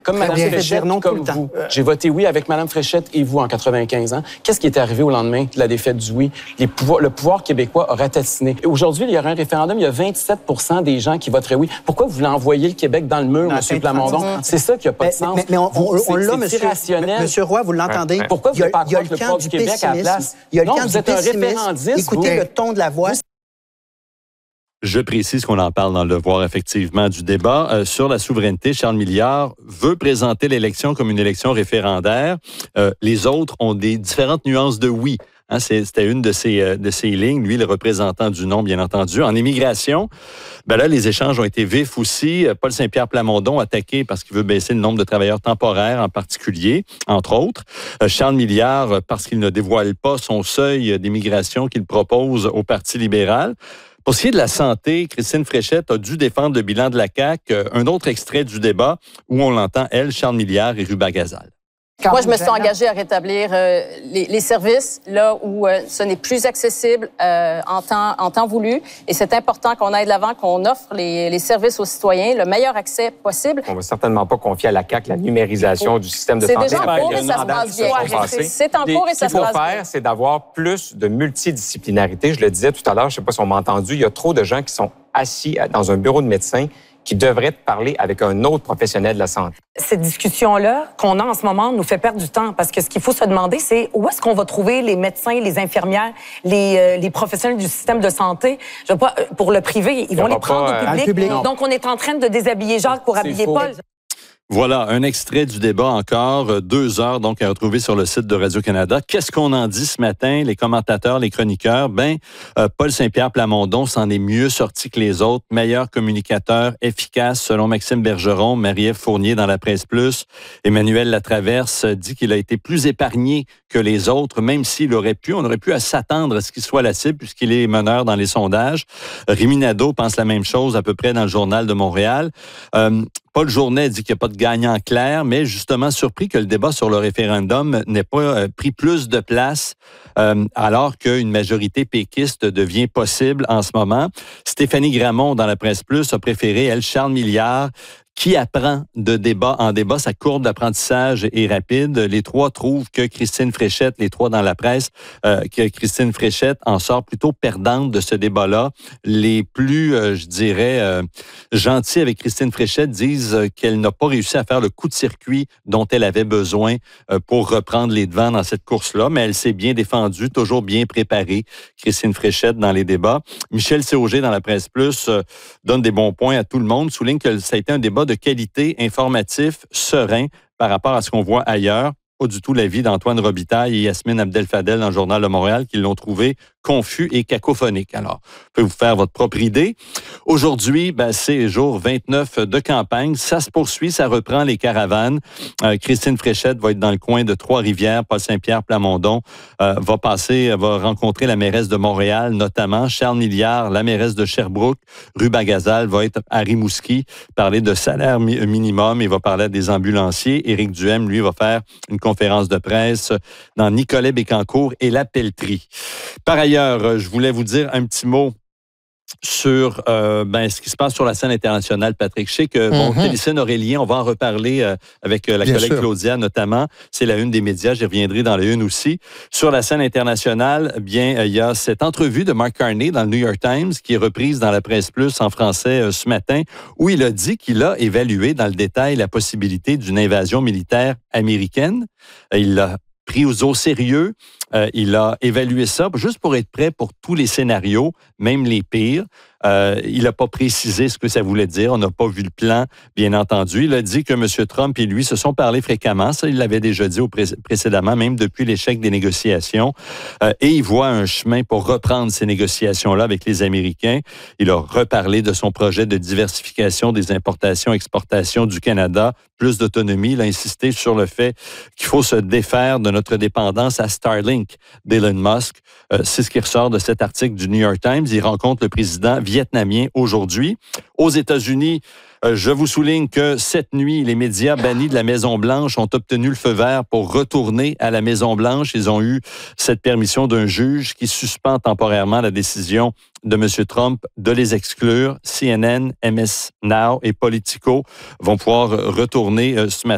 Comme Mme Fréchette, non comme vous. J'ai voté oui avec Mme Fréchette et vous en 95 ans. Qu'est-ce qui est arrivé au lendemain de la défaite du oui? Le pouvoir québécois a ratatiné. Aujourd'hui, il y aura un référendum, il y a 27 % des gens qui voteraient oui. Pourquoi vous voulez envoyer le Québec dans le mur, M. Plamondon? C'est ça qui n'a pas de sens. Mais on l'a, Monsieur Roy, vous l'entendez? Pourquoi vous ne voulez pas accroître le pouvoir du Québec à la place? Il y a le non, camp vous du êtes un pessimisme. référendiste. Écoutez le ton de la voix. Je précise qu'on en parle dans le devoir, effectivement, du débat. Sur la souveraineté, Charles Milliard veut présenter l'élection comme une élection référendaire. Les autres ont des différentes nuances de oui. Hein, c'était une de ses lignes, lui, le représentant du non, bien entendu. En immigration, ben là, les échanges ont été vifs aussi. Paul Saint-Pierre Plamondon attaqué parce qu'il veut baisser le nombre de travailleurs temporaires en particulier, entre autres. Charles Milliard, parce qu'il ne dévoile pas son seuil d'immigration qu'il propose au Parti libéral. Pour ce qui est de la santé, Christine Fréchette a dû défendre le bilan de la CAQ. Un autre extrait du débat où on l'entend, elle, Charles Milliard et Ruba Gazal. Moi, je me suis engagée à rétablir les services là où ce n'est plus accessible en temps voulu. Et c'est important qu'on aille de l'avant, qu'on offre les services aux citoyens, le meilleur accès possible. On ne va certainement pas confier à la CAQ la numérisation du système de santé. C'est déjà en cours et ça se passe bien. C'est en cours et ça se passe bien. Ce qu'il faut faire, c'est d'avoir plus de multidisciplinarité. Je le disais tout à l'heure, je ne sais pas si on m'a entendu, il y a trop de gens qui sont assis dans un bureau de médecin qui devrait parler avec un autre professionnel de la santé. Cette discussion-là qu'on a en ce moment nous fait perdre du temps parce que ce qu'il faut se demander, c'est où est-ce qu'on va trouver les médecins, les infirmières, les professionnels du système de santé. Je veux pas, pour le privé, ils vont les prendre au public. Donc, on est en train de déshabiller Jacques pour habiller Paul. Voilà, un extrait du débat encore, 2 heures donc à retrouver sur le site de Radio-Canada. Qu'est-ce qu'on en dit ce matin, les commentateurs, les chroniqueurs? Paul Saint-Pierre Plamondon s'en est mieux sorti que les autres, meilleur communicateur, efficace selon Maxime Bergeron, Marie-Ève Fournier dans la Presse Plus. Emmanuel Latraverse dit qu'il a été plus épargné que les autres, même s'il aurait pu, on aurait pu s'attendre à ce qu'il soit la cible puisqu'il est meneur dans les sondages. Rémi Nadeau pense la même chose à peu près dans le Journal de Montréal. Paul Journet dit qu'il n'y a pas de gagnant clair, mais justement surpris que le débat sur le référendum n'ait pas pris plus de place alors qu'une majorité péquiste devient possible en ce moment. Stéphanie Gramont, dans la Presse Plus, a préféré, elle, Charles Milliard, qui apprend de débat en débat. Sa courbe d'apprentissage est rapide. Les trois trouvent que Christine Fréchette, les trois dans la presse, que Christine Fréchette en sort plutôt perdante de ce débat-là. Les plus, je dirais, gentils avec Christine Fréchette disent qu'elle n'a pas réussi à faire le coup de circuit dont elle avait besoin pour reprendre les devants dans cette course-là, mais elle s'est bien défendue, toujours bien préparée, Christine Fréchette, dans les débats. Michel Sauger, dans la Presse Plus, donne des bons points à tout le monde, souligne que ça a été un débat de qualité, informatif, serein par rapport à ce qu'on voit ailleurs. Pas du tout l'avis d'Antoine Robitaille et Yasmine Abdel-Fadel dans le Journal de Montréal qui l'ont trouvé confus et cacophonique. Alors, vous pouvez vous faire votre propre idée. Aujourd'hui, c'est jour 29 de campagne. Ça se poursuit, ça reprend les caravanes. Christine Fréchette va être dans le coin de Trois-Rivières. Paul Saint-Pierre Plamondon va rencontrer la mairesse de Montréal, notamment Charles Milliard, la mairesse de Sherbrooke. Ruba Gazal va être à Rimouski, parler de salaire minimum. Il va parler des ambulanciers. Éric Duhem, lui, va faire une conférence de presse dans Nicolet-Bécancour et la Pelletrie. Par ailleurs, je voulais vous dire un petit mot sur ce qui se passe sur la scène internationale, Patrick. Je sais que Télésine Aurélien, on va en reparler avec la collègue Claudia notamment. C'est la une des médias, j'y reviendrai dans la une aussi. Sur la scène internationale, il y a cette entrevue de Mark Carney dans le New York Times qui est reprise dans la Presse Plus en français ce matin, où il a dit qu'il a évalué dans le détail la possibilité d'une invasion militaire américaine. Il l'a pris au sérieux. Il a évalué ça juste pour être prêt pour tous les scénarios, même les pires. Il n'a pas précisé ce que ça voulait dire. On n'a pas vu le plan, bien entendu. Il a dit que M. Trump et lui se sont parlé fréquemment. Ça, il l'avait déjà dit précédemment, même depuis l'échec des négociations. Et il voit un chemin pour reprendre ces négociations-là avec les Américains. Il a reparlé de son projet de diversification des importations-exportations du Canada, plus d'autonomie. Il a insisté sur le fait qu'il faut se défaire de notre dépendance à Starlink d'Elon Musk. C'est ce qui ressort de cet article du New York Times. Il rencontre le président vietnamien aujourd'hui. Aux États-Unis, je vous souligne que cette nuit, les médias bannis de la Maison-Blanche ont obtenu le feu vert pour retourner à la Maison-Blanche. Ils ont eu cette permission d'un juge qui suspend temporairement la décision de M. Trump de les exclure. CNN, MS Now et Politico vont pouvoir retourner ce matin.